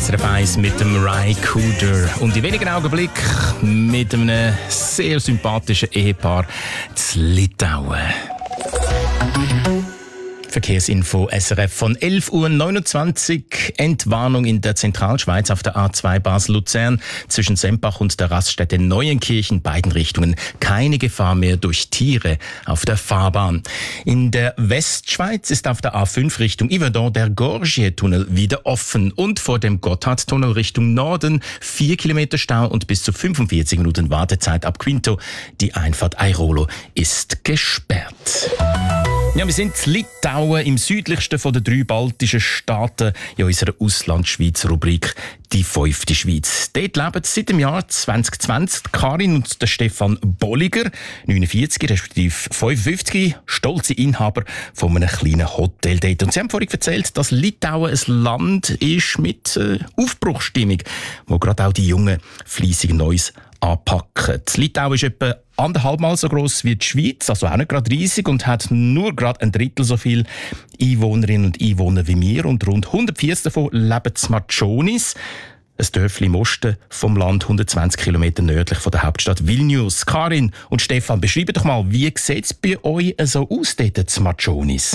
SRF 1 mit dem Ry Cooder. Und in wenigen Augenblicken mit einem sehr sympathischen Ehepaar zu Litauen. Verkehrsinfo SRF von 11.29 Uhr. Entwarnung in der Zentralschweiz auf der A2 Basel-Luzern zwischen Sempach und der Raststätte Neuenkirchen, beiden Richtungen. Keine Gefahr mehr durch Tiere auf der Fahrbahn. In der Westschweiz ist auf der A5 Richtung Yverdon der Gorgier-Tunnel wieder offen und vor dem Gotthardtunnel Richtung Norden 4 Kilometer Stau und bis zu 45 Minuten Wartezeit ab Quinto. Die Einfahrt Airolo ist gesperrt. Ja, wir sind in Litauen, im südlichsten von den 3 baltischen Staaten, in unserer Auslandschweiz-Rubrik «Die 5. Schweiz». Dort leben seit dem Jahr 2020 Karin und der Stefan Bolliger, 49 respektive 55, stolze Inhaber von einem kleinen Hotel dort. Und sie haben vorhin erzählt, dass Litauen ein Land ist mit Aufbruchsstimmung, wo gerade auch die Jungen fleissig Neues anpacken. Litauen ist etwa 1,5 Mal so gross wie die Schweiz, also auch nicht gerade riesig, und hat nur gerade 1/3 so viele Einwohnerinnen und Einwohner wie wir. Und rund 140 davon leben in Matschonis, ein Dörfli im Osten vom Land, 120 Kilometer nördlich von der Hauptstadt Vilnius. Karin und Stefan, beschreibt doch mal, wie sieht es bei euch so aus dort in Matschonis?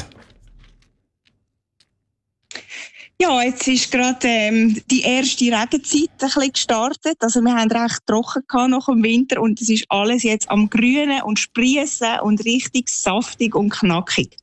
Ja, jetzt ist gerade die erste Regenzeit ein bisschen gestartet. Also wir haben recht trocken gehabt nach dem Winter und es ist alles jetzt am Grünen und Sprießen und richtig saftig und knackig.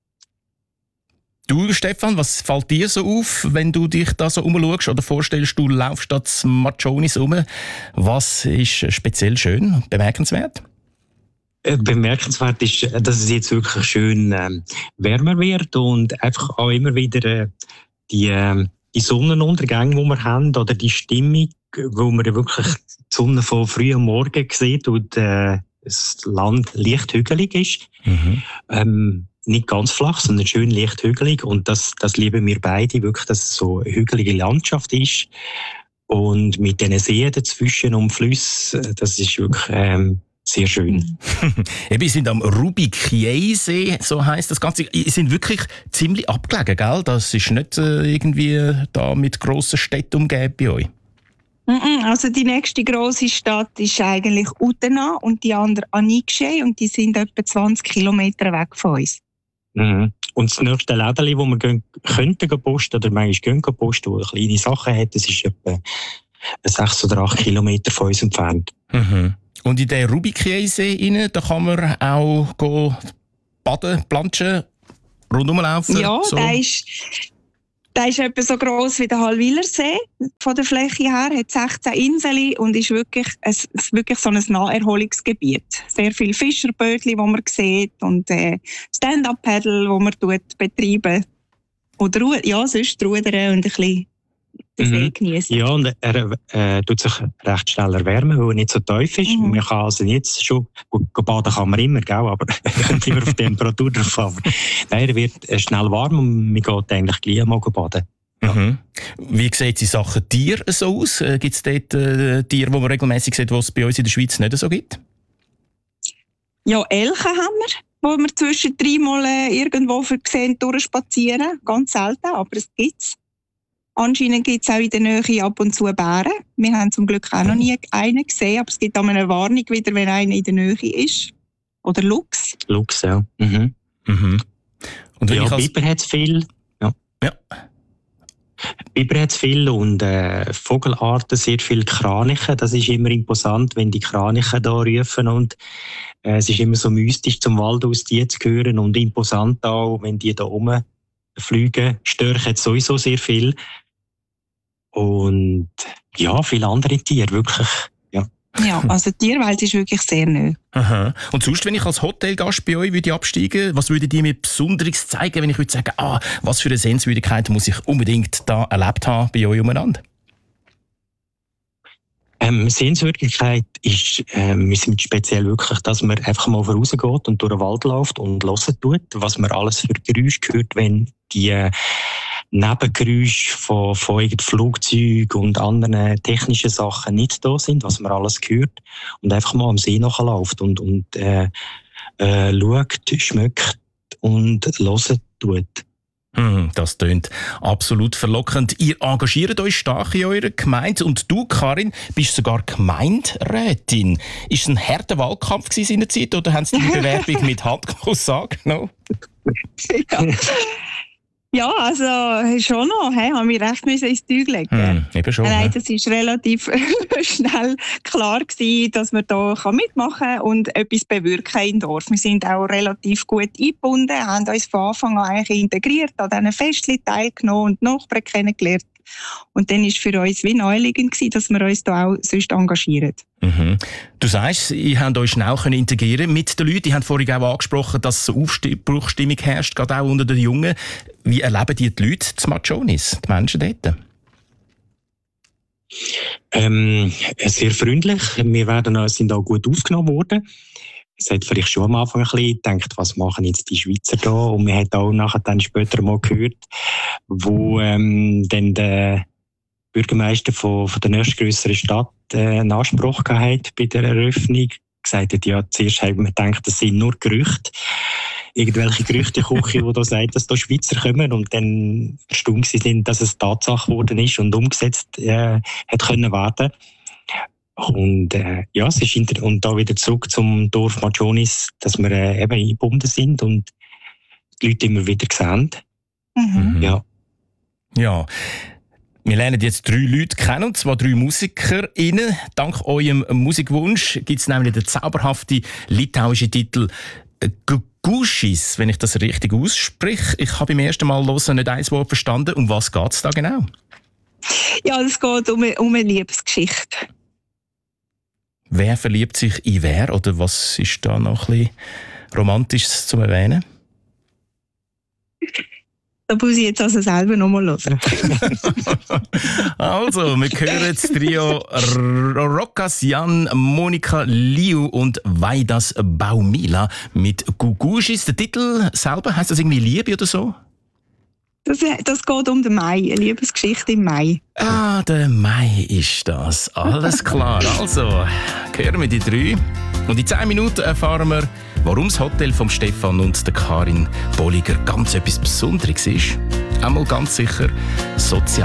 Du, Stefan, was fällt dir so auf, wenn du dich da so umschaust oder vorstellst, du laufst da zu Matschonis rum? Was ist speziell schön und bemerkenswert? Bemerkenswert ist, dass es jetzt wirklich schön wärmer wird und einfach auch immer wieder die Sonnenuntergänge, die wir haben, oder die Stimmung, wo man wirklich die Sonne von früh am Morgen sieht und das Land leicht hügelig ist. Nicht ganz flach, sondern schön leicht hügelig. Und das lieben wir beide, wirklich, dass es so eine hügelige Landschaft ist. Und mit diesen Seen dazwischen und Flüssen, das ist wirklich sehr schön. Wir sind am Rubikiei-See, so heisst das Ganze. Sie sind wirklich ziemlich abgelegen, gell? Das ist nicht irgendwie da mit grossen Städten umgeben bei euch. Also die nächste grosse Stadt ist eigentlich Utena und die andere Anikšej und die sind etwa 20 Kilometer weg von uns. Und das nächste Lädeli, wo wir könnten posten oder manchmal gehen posten, wo kleine Sachen hat, das ist etwa 6 oder 8 Kilometer von uns entfernt. Und in den Rubikiei-See da kann man auch baden, planschen, rundum laufen? Ja, so. Der ist etwa so gross wie der Hallwilersee. Von der Fläche her hat 16 Inseln und ist wirklich so ein Naherholungsgebiet. Sehr viele Fischerbötchen, die man sieht, und Stand-up-Paddle, die man betreiben. Oder sonst rudern und ein bisschen den See genießen. Ja, und er tut sich recht schnell erwärmen, weil er nicht so tief ist. Man kann also jetzt schon, gut, baden kann man immer, gell, aber kommt immer auf die Temperatur drauf. Aber nein, er wird schnell warm und man geht eigentlich gleich mal baden. Ja. Wie sieht es in Sachen Tier so aus? Gibt es dort Tiere, die man regelmäßig sieht, die es bei uns in der Schweiz nicht so gibt? Ja, Elche haben wir, wo wir zwischen 3 Mal irgendwo sehen, durchspazieren. Ganz selten, aber es gibt's. Anscheinend gibt es auch in der Nähe ab und zu Bären. Wir haben zum Glück auch noch nie einen gesehen, aber es gibt auch eine Warnung wieder, wenn einer in der Nähe ist. Oder Luchs. Luchs, ja. Und Biber hat es viel. Ja. Biber hat es viel und Vogelarten, sehr viele Kraniche. Das ist immer imposant, wenn die Kraniche da rufen. Und es ist immer so mystisch, zum Wald aus die zu hören. Und imposant auch, wenn die da rumfliegen. Störche hat sowieso sehr viel. Und ja, viele andere Tiere, wirklich. Ja, also die Tierwelt ist wirklich sehr neu. Und sonst, wenn ich als Hotelgast bei euch absteigen, was würdet ihr mir Besonderes zeigen, wenn ich würde sagen, was für eine Sehenswürdigkeit muss ich unbedingt da erlebt haben bei euch umeinander? Sehenswürdigkeit ist wir sind speziell wirklich, dass man einfach mal vorausgeht und durch den Wald läuft und hören tut, was man alles für Geräusche hört, wenn die Nebengeräusche von Flugzeugen und anderen technischen Sachen nicht da sind, was man alles hört, und einfach mal am See nachläuft und schaut, schmeckt und hört tut. Das tönt absolut verlockend. Ihr engagiert euch stark in eurer Gemeinde und du, Karin, bist sogar Gemeinderätin. Ist es ein harter Wahlkampf in der Zeit oder haben Sie die Bewerbung mit Handkuss angenommen? Ja, also schon noch, haben wir recht ins Zeug legen. Eben schon. Nein, das war relativ schnell klar gewesen, dass man da mitmachen kann und etwas bewirken im Dorf. Wir sind auch relativ gut eingebunden, haben uns von Anfang an eigentlich integriert, an diesen Festchen teilgenommen und Nachbarn kennengelernt. Und dann war es für uns wie naheliegend gewesen, dass wir uns da auch sonst engagieren. Du sagst, ihr habt euch schnell integrieren mit den Leuten. Ihr habt vorhin auch angesprochen, dass so Aufbruchstimmung herrscht, gerade auch unter den Jungen. Wie erleben die Leute zu Machonis, die Menschen dort? Sehr freundlich. Wir sind auch gut aufgenommen worden. Es hat vielleicht schon am Anfang ein bisschen gedacht, was machen jetzt die Schweizer da? Und man hat auch nachher dann später mal gehört, wo dann der Bürgermeister von der nächstgrösseren Stadt einen Anspruch gehabt bei der Eröffnung. Gesagt hat, ja, zuerst haben wir gedacht, das sind nur Gerüchte. Irgendwelche Gerüchteküche, die da sagen, dass da Schweizer kommen und dann erstaunt sind, dass es Tatsache geworden ist und umgesetzt hat können werden. Und ja, es ist und da wieder zurück zum Dorf Machonis, dass wir eben eingebunden sind und die Leute immer wieder sehen. Ja. Wir lernen jetzt 3 Leute kennen, und zwar 3 MusikerInnen. Dank eurem Musikwunsch gibt es nämlich den zauberhaften litauischen Titel Gugušis, wenn ich das richtig ausspreche. Ich habe beim ersten Mal hören nicht ein Wort verstanden. Um was geht es da genau? Ja, es geht um eine Liebesgeschichte. Wer verliebt sich in wer? Oder was ist da noch ein bisschen Romantisches zu erwähnen? Da muss ich jetzt also selber nochmal hören. Also, wir hören das Trio Rokas Jan, Monika Liu und Vaidas Baumila mit Gugušis. Der Titel selber, heisst das irgendwie Liebe oder so? Das geht um den Mai, eine Liebesgeschichte im Mai. Ah, der Mai ist das. Alles klar. Also, hören wir die 3. Und in 10 Minuten erfahren wir, warum das Hotel von Stefan und der Karin Bolliger ganz etwas Besonderes ist. Einmal ganz sicher sozial.